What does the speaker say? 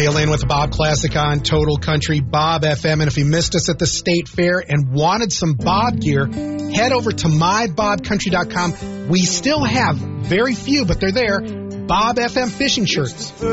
Hey, Elaine with the Bob Classic on Total Country Bob FM. And if you missed us at the State Fair and wanted some Bob gear, head over to mybobcountry.com. We still have very few, but they're there, Bob FM fishing shirts.